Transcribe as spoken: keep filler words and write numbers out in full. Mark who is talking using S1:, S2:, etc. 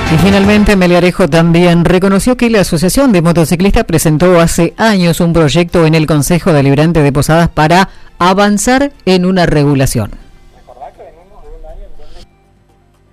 S1: Y finalmente Melgarejo también reconoció que la Asociación de Motociclistas presentó hace años un proyecto en el Consejo Deliberante de Posadas para avanzar en una regulación.